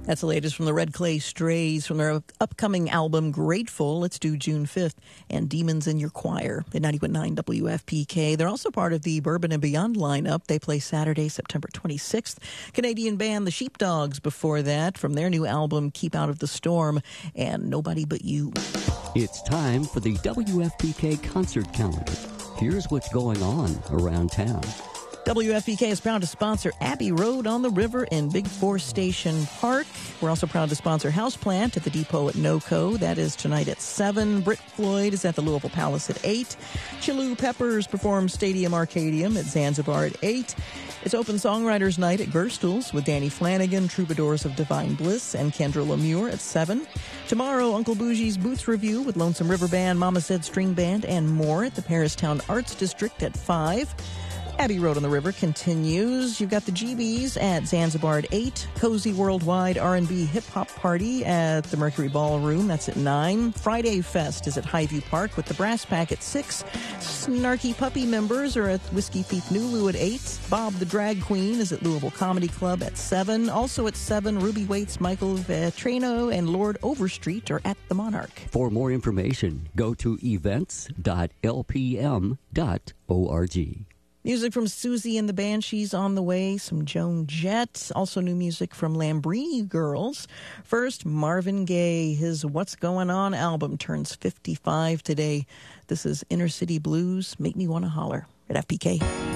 That's the latest from the Red Clay Strays from their upcoming album, Grateful. Let's do June 5th. And Demons in Your Choir at 90.9 WFPK. They're also part of the Bourbon and Beyond lineup. They play Saturday, September 26th. Canadian band The Sheepdogs before that from their new album, Keep Out of the Storm and Nobody But You. It's time for the WFPK concert calendar. Here's what's going on around town. WFPK is proud to sponsor Abbey Road on the River in Big Four Station Park. We're also proud to sponsor Houseplant at the Depot at NOCO. That is tonight at 7. Brit Floyd is at the Louisville Palace at 8. Chiloo Peppers performs Stadium Arcadium at Zanzibar at 8. It's Open Songwriters Night at Gerstl's with Danny Flanagan, Troubadours of Divine Bliss, and Kendra Lemure at 7. Tomorrow, Uncle Bougie's Boots Review with Lonesome River Band, Mama Said String Band, and more at the Paristown Arts District at 5. Abbey Road on the River continues. You've got the GBs at Zanzibar at 8. Cozy Worldwide R&B Hip Hop Party at the Mercury Ballroom. That's at 9. Friday Fest is at Highview Park with the Brass Pack at 6. Snarky Puppy members are at Whiskey Thief Nulu at 8. Bob the Drag Queen is at Louisville Comedy Club at 7. Also at 7, Ruby Waits, Michael Vetrano, and Lord Overstreet are at the Monarch. For more information, go to events.lpm.org. Music from Susie and the Banshees on the way, some Joan Jett, also new music from Lambrini Girls. First, Marvin Gaye, his What's Going On album turns 55 today. This is Inner City Blues, Make Me Wanna Holler at FPK.